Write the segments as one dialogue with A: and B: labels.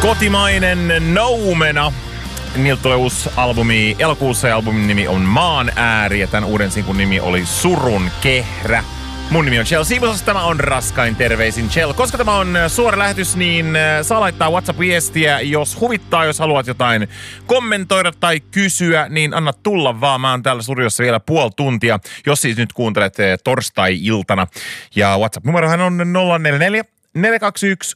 A: Kotimainen Noumena. Niiltä tulee uusi albumi elokuussa ja albumin nimi on Maan ääri ja tämän uuden sinkun nimi oli Surun kehrä. Mun nimi on Chell Siivosas, tämä on Raskain terveisin Chell. Koska tämä on suora lähetys, niin saa laittaa WhatsApp-viestiä, jos huvittaa, jos haluat jotain kommentoida tai kysyä, niin anna tulla vaan. Mä oon täällä studiossa vielä puoli tuntia, jos siis nyt kuuntelet torstai-iltana. Ja WhatsApp-numerohan on 044 421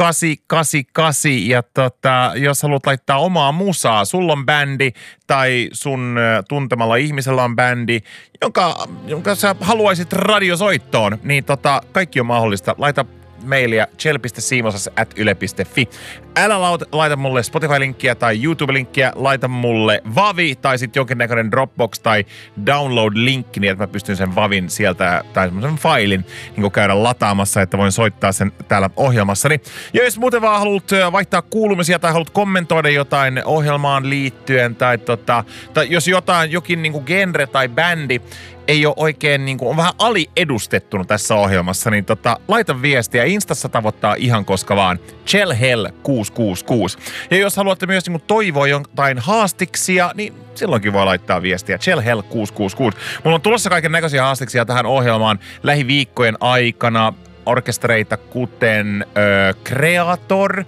A: 6888 ja jos haluat laittaa omaa musaa, sulla on bändi tai sun tuntemalla ihmisellä on bändi, jonka sä haluaisit radiosoittoon, niin kaikki on mahdollista. Laita mailia chell.siimosas@yle.fi. Älä laita mulle Spotify-linkkiä tai YouTube-linkkiä, laita mulle Vavi tai sitten jonkinnäköinen Dropbox tai download-linkki, niin että mä pystyn sen Vavin sieltä tai semmoisen failin niin käydä lataamassa, että voin soittaa sen täällä ohjelmassani. Ja jos muuten vaan haluat vaihtaa kuulumisia tai haluat kommentoida jotain ohjelmaan liittyen tai jos jokin niin kuin genre tai bändi ei ole oikein, niin kuin, on vähän aliedustettunut tässä ohjelmassa, niin laita viestiä. Instassa tavoittaa ihan koska vaan. ChellHell666. Ja jos haluatte myös niin kuin, toivoa jotain haastiksia, niin silloinkin voi laittaa viestiä. ChellHell666. Mulla on tulossa kaiken näköisiä haastiksia tähän ohjelmaan lähiviikkojen aikana. Orkestereita kuten Creator,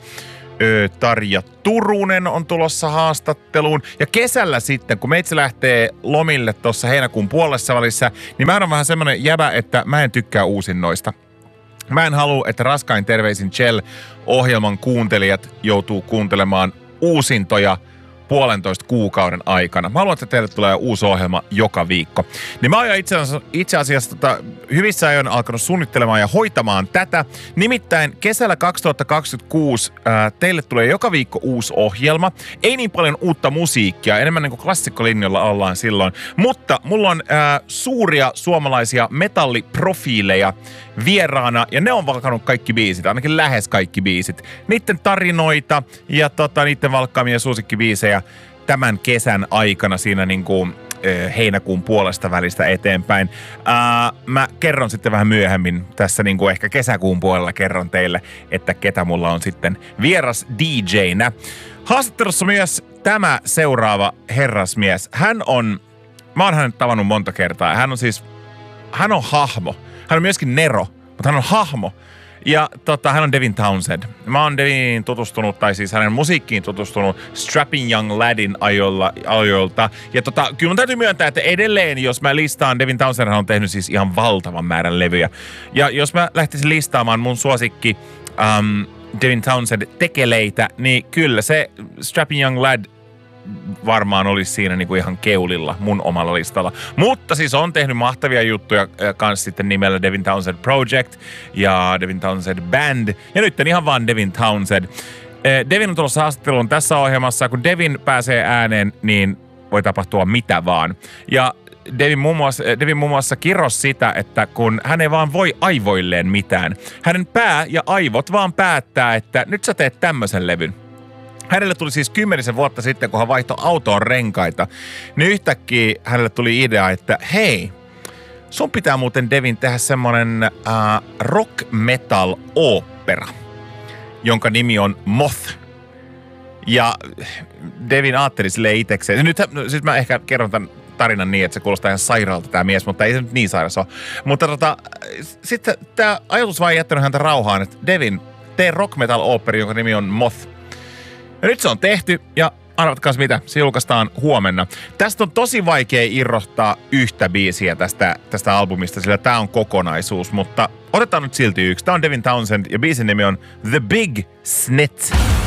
A: Tarja Turunen on tulossa haastatteluun. Ja kesällä sitten, kun meitsi lähtee lomille tuossa heinäkuun puolessa välissä, niin mä oon vähän semmonen jäbä, että mä en tykkää uusinnoista. Mä en halua, että Raskain terveisin Chell-ohjelman kuuntelijat joutuu kuuntelemaan uusintoja 1,5 kuukauden aikana. Mä haluan, että teille tulee uusi ohjelma joka viikko. Niin mä oon itse asiassa hyvissä ajoin alkanut suunnittelemaan ja hoitamaan tätä. Nimittäin kesällä 2026 teille tulee joka viikko uusi ohjelma. Ei niin paljon uutta musiikkia, enemmän niin kuin klassikkolinjalla ollaan silloin. Mutta mulla on suuria suomalaisia metalliprofiileja vieraana, ja ne on valkannut kaikki biisit, ainakin lähes kaikki biisit. Niiden tarinoita ja niiden valkkaamia suosikkibiisejä tämän kesän aikana siinä niinku heinäkuun puolesta välistä eteenpäin. Mä kerron sitten vähän myöhemmin tässä niinku ehkä kesäkuun puolella kerron teille, että ketä mulla on sitten vieras DJ:nä. Haastattelussa myös tämä seuraava herrasmies. Mä oon hänet tavannut monta kertaa. Hän on hahmo. Hän on myöskin Nero, mutta hän on hahmo. Ja hän on Devin Townsend. Mä oon Devin tutustunut, tai siis hänen musiikkiin tutustunut Strapping Young Ladin ajoilta. Ja kyllä mun täytyy myöntää, että edelleen, jos mä listaan, Devin Townsend on tehnyt siis ihan valtavan määrän levyjä. Ja jos mä lähtisin listaamaan mun suosikki Devin Townsend tekeleitä, niin kyllä se Strapping Young Lad varmaan olisi siinä niinku ihan keulilla mun omalla listalla. Mutta siis on tehnyt mahtavia juttuja kans sitten nimellä Devin Townsend Project ja Devin Townsend Band. Ja nyt ihan vaan Devin Townsend. Devin on tulossa haastatteluun tässä ohjelmassa. Kun Devin pääsee ääneen, niin voi tapahtua mitä vaan. Ja Devin muun muassa kirrosi sitä, että kun hän ei vaan voi aivoilleen mitään. Hänen pää ja aivot vaan päättää, että nyt sä teet tämmöisen levyn. Hänelle tuli siis 10 vuotta sitten, kun hän vaihtoi autoon renkaita, niin yhtäkkiä hänelle tuli idea, että hei, sun pitää muuten Devin tehdä semmonen rock metal opera, jonka nimi on Moth. Ja Devin ajatteli silleen itekseen. Nyt siis mä ehkä kerron tämän tarinan niin, että se kuulostaa ihan sairaalta tämä mies, mutta ei se nyt niin sairas ole. Mutta sitten tämä ajatus vaan ei jättänyt häntä rauhaan, että Devin, tee rock metal opera, jonka nimi on Moth. Ja nyt se on tehty, ja arvatkaas mitä, se julkaistaan huomenna. Tästä on tosi vaikea irrottaa yhtä biisiä tästä albumista, sillä tää on kokonaisuus, mutta otetaan nyt silti yksi. Tää on Devin Townsend, ja biisin nimi on The Big Snit.